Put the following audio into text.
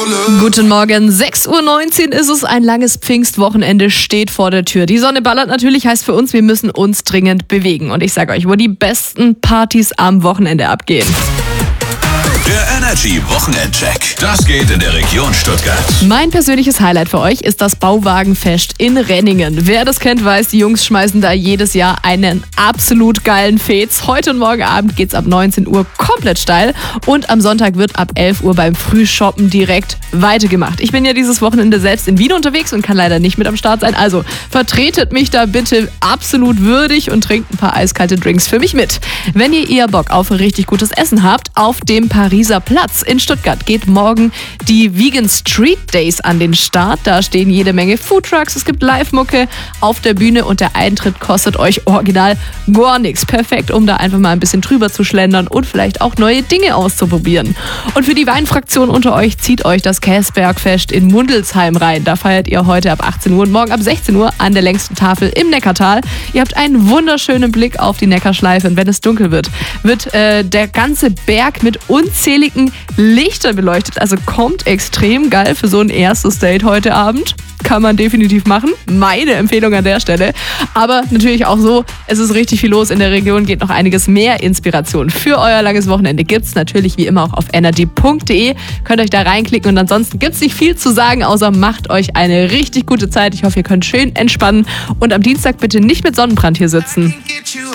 Guten Morgen, 6:19 Uhr ist es, ein langes Pfingstwochenende steht vor der Tür. Die Sonne ballert natürlich, heißt für uns, wir müssen uns dringend bewegen. Und ich sage euch, wo die besten Partys am Wochenende abgehen. Der Energy Wochenendcheck. Das geht in der Region Stuttgart. Mein persönliches Highlight für euch ist das Bauwagenfest in Renningen. Wer das kennt, weiß, die Jungs schmeißen da jedes Jahr einen absolut geilen Fez. Heute und morgen Abend geht's ab 19 Uhr komplett steil und am Sonntag wird ab 11 Uhr beim Frühshoppen direkt weitergemacht. Ich bin ja dieses Wochenende selbst in Wien unterwegs und kann leider nicht mit am Start sein. Also vertretet mich da bitte absolut würdig und trinkt ein paar eiskalte Drinks für mich mit. Wenn ihr eher Bock auf richtig gutes Essen habt, auf dem Pariser Platz in Stuttgart geht morgen die Vegan Street Days an den Start. Da stehen jede Menge Foodtrucks, es gibt Live-Mucke auf der Bühne und der Eintritt kostet euch original gar nichts. Perfekt, um da einfach mal ein bisschen drüber zu schlendern und vielleicht auch neue Dinge auszuprobieren. Und für die Weinfraktion unter euch zieht euch das Käsbergfest in Mundelsheim rein. Da feiert ihr heute ab 18 Uhr und morgen ab 16 Uhr an der längsten Tafel im Neckartal. Ihr habt einen wunderschönen Blick auf die Neckarschleife und wenn es dunkel wird, wird der ganze Berg mit unzähligen Lichtern beleuchtet. Also kommt extrem geil für so ein erstes Date heute Abend. Kann man definitiv machen. Meine Empfehlung an der Stelle. Aber natürlich auch so, es ist richtig viel los in der Region, geht noch einiges mehr Inspiration. Für euer langes Wochenende gibt's natürlich wie immer auch auf energy.de. Könnt euch da reinklicken und ansonsten gibt's nicht viel zu sagen, außer macht euch eine richtig gute Zeit. Ich hoffe, ihr könnt schön entspannen und am Dienstag bitte nicht mit Sonnenbrand hier sitzen.